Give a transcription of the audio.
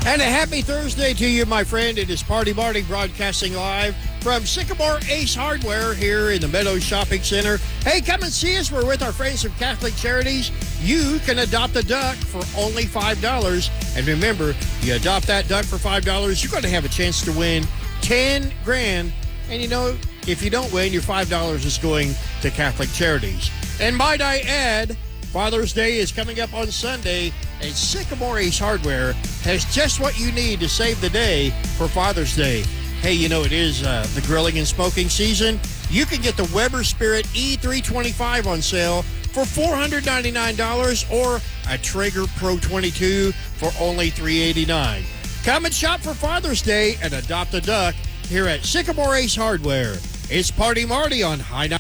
And a happy Thursday to you, my friend. It is Party Marty broadcasting live from Sycamore Ace Hardware here in the Meadows Shopping Center. Hey, come and see us. We're with our friends from Catholic Charities. You can adopt a duck for only $5. And remember, you adopt that duck for $5, you're going to have a chance to win $10,000. And you know, if you don't win, your $5 is going to Catholic Charities. And might I add, Father's Day is coming up on Sunday, and Sycamore Ace Hardware has just what you need to save the day for Father's Day. Hey, you know, it is the grilling and smoking season. You can get the Weber Spirit E325 on sale for $499 or a Traeger Pro 22 for only $389. Come and shop for Father's Day and adopt a duck here at Sycamore Ace Hardware. It's Party Marty on High 9.